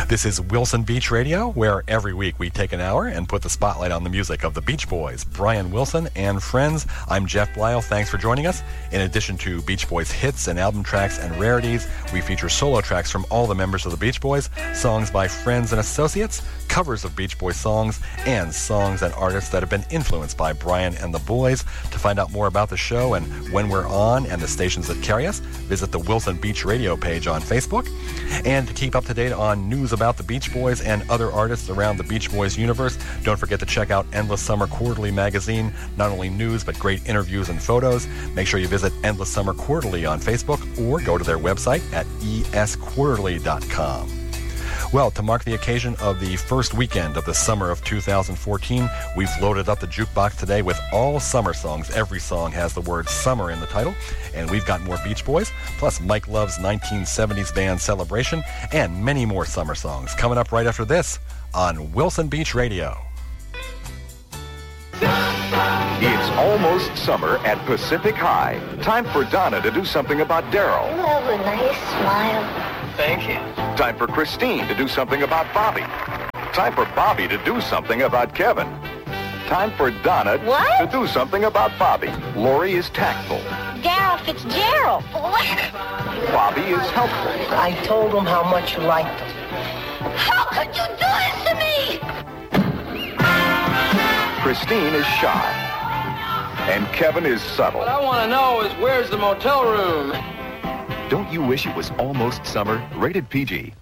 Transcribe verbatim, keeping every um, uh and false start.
This is Wilson Beach Radio, where every week we take an hour and put the spotlight on the music of the Beach Boys, Brian Wilson, and friends. I'm Jeff Blyle. Thanks for joining us. In addition to Beach Boys hits and album tracks and rarities, we feature solo tracks from all the members of the Beach Boys, songs by friends and associates, covers of Beach Boys songs, and songs and artists that have been influenced by Brian and the Boys. To find out more about the show and when we're on and the stations that carry us, visit the Wilson Beach Radio page on Facebook. And to keep up to date on news about the Beach Boys and other artists around the Beach Boys universe, don't forget to check out Endless Summer Quarterly magazine. Not only news, but great interviews and photos. Make sure you visit Endless Summer Quarterly on Facebook or go to their website at e s quarterly dot com. Well, to mark the occasion of the first weekend of the summer of two thousand fourteen, we've loaded up the jukebox today with all summer songs. Every song has the word summer in the title, and we've got more Beach Boys, plus Mike Love's nineteen seventies band Celebration, and many more summer songs coming up right after this on Wilson Beach Radio. It's almost summer at Pacific High. Time for Donna to do something about Daryl. You have a nice smile. Thank you. Time for Christine to do something about Bobby. Time for Bobby to do something about Kevin. Time for Donna What? to do something about Bobby. Lori is tactful. Daryl Fitzgerald. Bobby is helpful. I told him how much you liked him. How could you do this to me? Christine is shy. And Kevin is subtle. What I want to know is where's the motel room? Don't you wish it was almost summer? Rated P G.